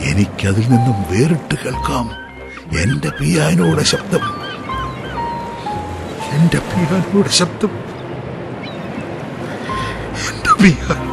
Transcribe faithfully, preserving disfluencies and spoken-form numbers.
എനിക്കതിൽ നിന്നും വേറിട്ട് കേൾക്കാം എന്റെ പിയാനോയുടെ ശബ്ദം. എന്റെ പിയാനോയുടെ ശബ്ദം. എന്റെ പിയാനോ